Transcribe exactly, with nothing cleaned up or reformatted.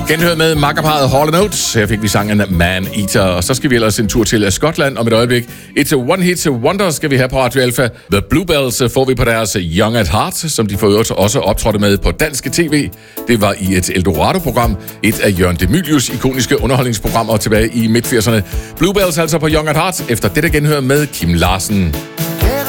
Genhør med makkerparet Hall and Oates. Her fik vi sangen Man Eater. Og så skal vi ellers en tur til Skotland om et øjeblik. It's a one hit wonder skal vi have på Radio Alpha. The Bluebells får vi på deres Young at Heart, som de for øvrigt også optrådte med på dansk tv. Det var i et Eldorado-program. Et af Jørgen de Mylius ikoniske underholdningsprogrammer tilbage i midt firserne. Bluebells altså på Young at Heart. Efter dette genhør med Kim Larsen.